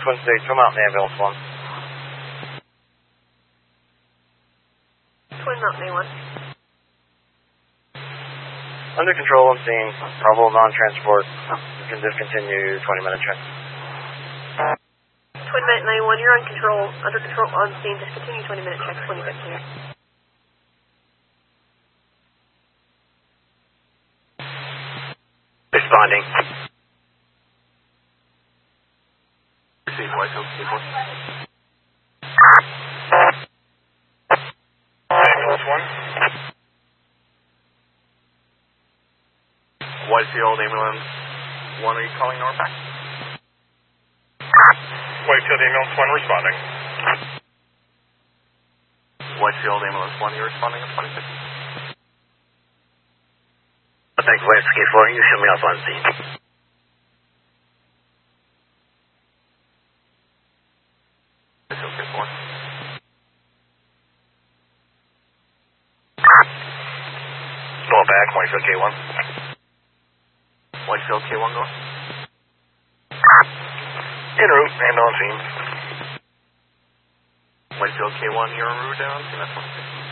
Twin State, Twin Mountain Ambulance 1. Twin Mountain A1. Under control on scene. Probable non-transport. You can discontinue 20-minute check. Twin Mountain A1, you're on control. Under control on scene. Discontinue 20-minute check 2015. Responding. Receive White Hill K4. Ambulance 1. Whitefield Ambulance 1, are you calling NORPAC? Whitefield Ambulance 1 responding. Whitefield Ambulance 1, you're responding at 26. Thanks, White K4. You show me up on scene. Whitefield K4. Going back, Whitefield K1. Whitefield K1 going. En route, and on scene. Whitefield K1, you're en route down. That's 1.